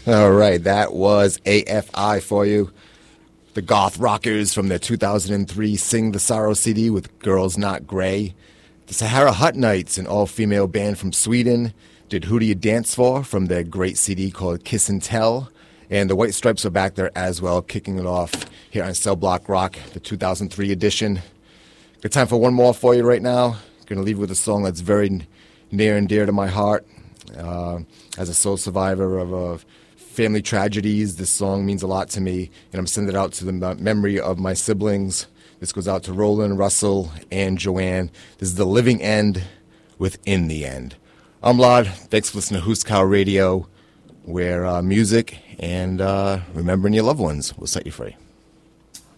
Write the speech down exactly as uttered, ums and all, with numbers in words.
All right, that was A F I for you. The Goth Rockers from their two thousand three Sing the Sorrow C D with Girls Not Grey. The Sahara Hut Nights, an all-female band from Sweden, did Who Do You Dance For from their great C D called Kiss and Tell. And the White Stripes are back there as well, kicking it off here on Cell Block Rock, the two thousand three edition. Good time for one more for you right now. Going to leave you with a song that's very near and dear to my heart. Uh, as a sole survivor of a family tragedies, this song means a lot to me, and I'm sending it out to the memory of my siblings. This goes out to Roland, Russell, and Joanne. This is The Living End with In the End. I'm Lod. Thanks for listening to Huskow Radio, where uh, music and uh, remembering your loved ones will set you free.